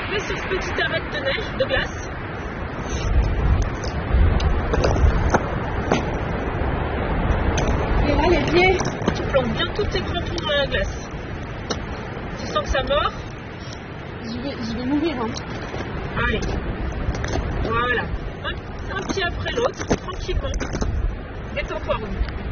arriver sur ce petit arête de neige, de glace. Et là, les pieds. Tu plantes bien tous tes crampons dans la glace. Tu sens que ça mord? Je vais mourir. Hein. Allez. Voilà. Un pied après l'autre, tranquillement. Détends-toi.